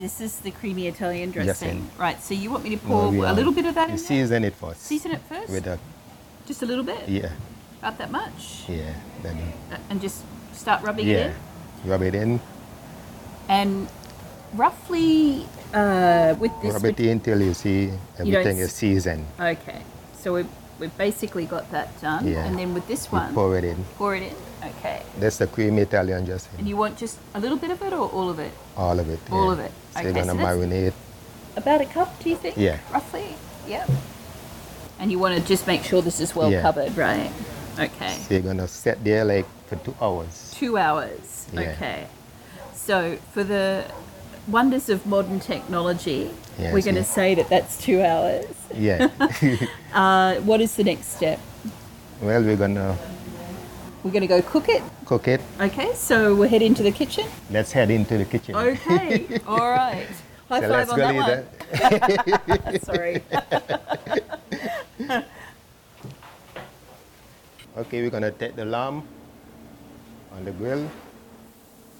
This is the creamy Italian dressing. Dressing. Right, so you want me to pour we a little bit of that in You there? season it first. Season it first? With a, Just a little bit? yeah, About that much? yeah. Then, And just start rubbing it yeah. in? Rub it in. And roughly with this... Rub it in till you see everything is seasoned. Okay, so we've basically got that done. Yeah. And then with this You one... pour it in. Pour it in? Okay. That's the creamy Italian dressing. And you want just a little bit of it or all of it? All of it. All yeah. of it. So Okay, you're gonna so that's- marinate. About a cup, do you think? Yeah. Roughly? Yep. And you want to just make sure this is well Yeah. covered, right? Okay. So you're gonna set there like for 2 hours. 2 hours. Yeah. Okay. So for the wonders of modern technology, Yeah, we're going to say that that's 2 hours. Yeah. What is the next step? Well, we're gonna We're going to go cook it. cook it. Okay, so we'll head into the kitchen. Let's head into the kitchen. Okay. All right. High So five let's on go that leave one. that. Sorry. Okay, we're gonna take the lamb on the grill.